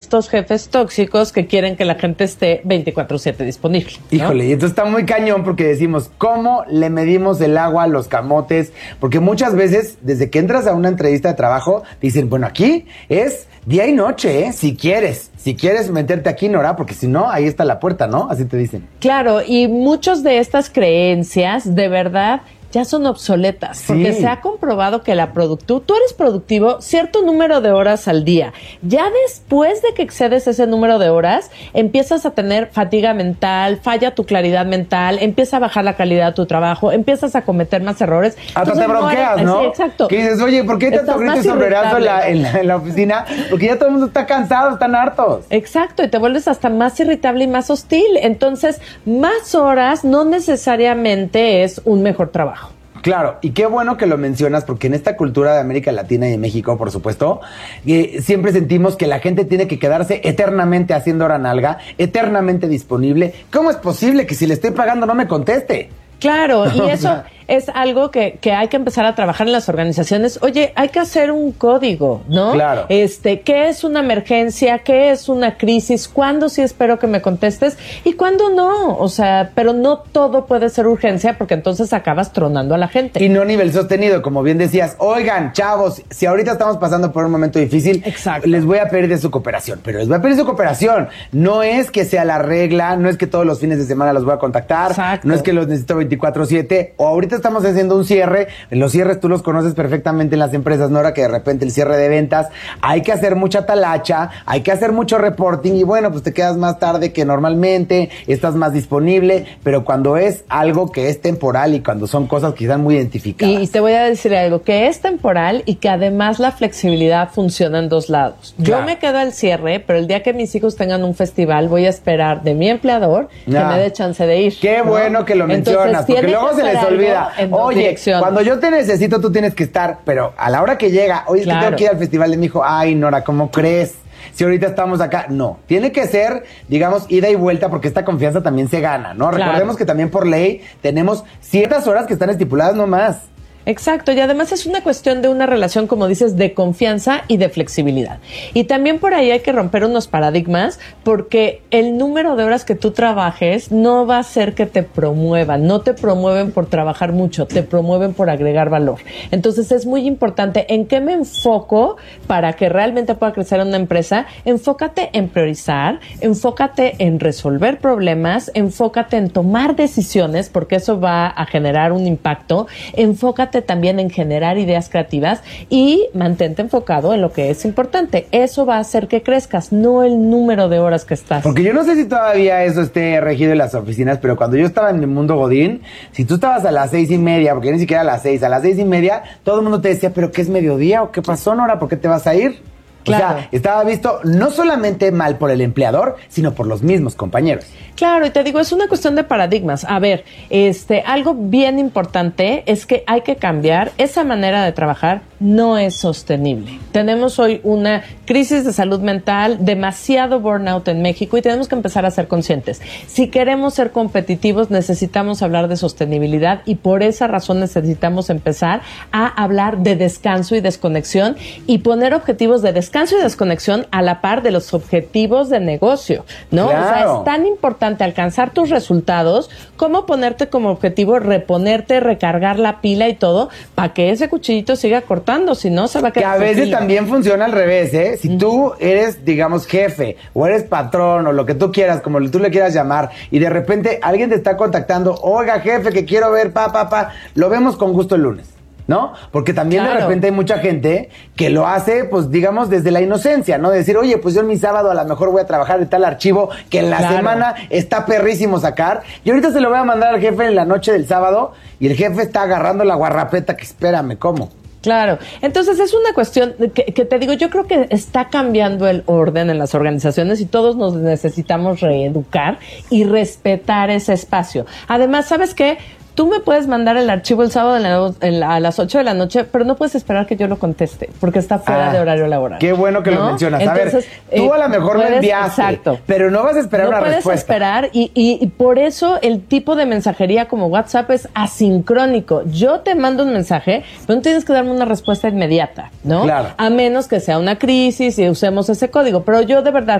estos jefes tóxicos que quieren que la gente esté 24/7 disponible, ¿no? Híjole, y entonces está muy cañón porque decimos, ¿cómo le medimos el agua a los camotes? Porque muchas veces, desde que entras a una entrevista de trabajo, dicen, bueno, aquí es día y noche, ¿eh? Si quieres meterte aquí, Nora, porque si no, ahí está la puerta, ¿no? Así te dicen. Claro, y muchas de estas creencias, de verdad, ya son obsoletas, Sí. porque se ha comprobado que tú eres productivo cierto número de horas al día. Ya después de que excedes ese número de horas, empiezas a tener fatiga mental, falla tu claridad mental, empieza a bajar la calidad de tu trabajo, empiezas a cometer más errores. Hasta Entonces, te bronqueas, ¿no? Sí, exacto. Que dices, oye, ¿por qué tanto Estás grito y más sombrerazo irritable, en la oficina? Porque ya todo el mundo está cansado, están hartos. Exacto, y te vuelves hasta más irritable y más hostil. Entonces, más horas no necesariamente es un mejor trabajo. Claro, y qué bueno que lo mencionas, porque en esta cultura de América Latina y de México, por supuesto, siempre sentimos que la gente tiene que quedarse eternamente haciendo hora nalga, eternamente disponible. ¿Cómo es posible que si le estoy pagando no me conteste? Claro, y eso es algo que hay que empezar a trabajar en las organizaciones. Oye, hay que hacer un código, ¿no? Claro. ¿Qué es una emergencia? ¿Qué es una crisis? ¿Cuándo sí espero que me contestes? ¿Y cuándo no? O sea, pero no todo puede ser urgencia porque entonces acabas tronando a la gente. Y no nivel sostenido, como bien decías. Oigan, chavos, si ahorita estamos pasando por un momento difícil, Exacto, les voy a pedir de su cooperación. Pero les voy a pedir su cooperación. No es que sea la regla, no es que todos los fines de semana los voy a contactar, Exacto, no es que los necesito 24/7, o ahorita estamos haciendo un cierre. Los cierres tú los conoces perfectamente en las empresas, Nora, que de repente el cierre de ventas, hay que hacer mucha talacha, hay que hacer mucho reporting y bueno, pues te quedas más tarde que normalmente, estás más disponible, pero cuando es algo que es temporal y cuando son cosas que están muy identificadas. Y te voy a decir algo, que es temporal y que además la flexibilidad funciona en dos lados. Claro. Yo me quedo al cierre, pero el día que mis hijos tengan un festival, voy a esperar de mi empleador que me dé chance de ir. Qué ¿no? bueno que lo mencionas, porque luego se les olvida. Oye, cuando yo te necesito, tú tienes que estar, pero a la hora que llega, oye, es que tengo que ir al festival de mi hijo. Ay, Nora, ¿cómo crees? Si ahorita estamos acá, no. Tiene que ser, digamos, ida y vuelta, porque esta confianza también se gana, ¿no? Claro. Recordemos que también por ley tenemos ciertas horas que están estipuladas nomás. Exacto, y además es una cuestión de una relación, como dices, de confianza y de flexibilidad. Y también por ahí hay que romper unos paradigmas, porque el número de horas que tú trabajes no va a hacer que te promuevan, no te promueven por trabajar mucho, te promueven por agregar valor. Entonces es muy importante en qué me enfoco para que realmente pueda crecer una empresa. Enfócate en priorizar, enfócate en resolver problemas, enfócate en tomar decisiones, porque eso va a generar un impacto, enfócate también en generar ideas creativas y mantente enfocado en lo que es importante. Eso va a hacer que crezcas, no el número de horas que estás. Porque yo no sé si todavía eso esté regido en las oficinas, pero cuando yo estaba en el mundo godín, si tú estabas a las 6:30, porque ni siquiera a las 6, a las 6:30, todo el mundo te decía, ¿pero qué es mediodía? ¿O qué pasó, Nora? ¿Por qué te vas a ir? Claro. O sea, estaba visto no solamente mal por el empleador, sino por los mismos compañeros. Claro, y te digo, es una cuestión de paradigmas. A ver, algo bien importante es que hay que cambiar. Esa manera de trabajar no es sostenible. Tenemos hoy una crisis de salud mental, demasiado burnout en México y tenemos que empezar a ser conscientes. Si queremos ser competitivos, necesitamos hablar de sostenibilidad y por esa razón necesitamos empezar a hablar de descanso y desconexión y poner objetivos de descanso y desconexión a la par de los objetivos de negocio, ¿no? Claro. O sea, es tan importante alcanzar tus resultados como ponerte como objetivo reponerte, recargar la pila y todo para que ese cuchillito siga cortando, si no se va a Que quedar a veces sencillo. también funciona al revés, ¿eh? Si tú eres, digamos, jefe o eres patrón o lo que tú quieras, como tú le quieras llamar, y de repente alguien te está contactando, oiga, jefe, que quiero ver, lo vemos con gusto el lunes, ¿no? Porque también Claro. de repente hay mucha gente que lo hace, pues digamos, desde la inocencia, ¿no? Decir, oye, pues yo en mi sábado a lo mejor voy a trabajar de tal archivo que en la Claro. semana está perrísimo sacar, y ahorita se lo voy a mandar al jefe en la noche del sábado, y el jefe está agarrando la guarrapeta que espérame, ¿cómo? Claro, entonces es una cuestión que te digo, yo creo que está cambiando el orden en las organizaciones y todos nos necesitamos reeducar y respetar ese espacio. Además, ¿sabes qué? Tú me puedes mandar el archivo el sábado a las 8 de la noche, pero no puedes esperar que yo lo conteste, porque está fuera de horario laboral. Qué bueno que lo mencionas. Entonces, a ver, tú a lo mejor lo enviaste, exacto, pero no vas a esperar no una puedes respuesta. esperar y por eso el tipo de mensajería como WhatsApp es asincrónico. Yo te mando un mensaje, pero no tienes que darme una respuesta inmediata, ¿no? Claro. A menos que sea una crisis y usemos ese código. Pero yo de verdad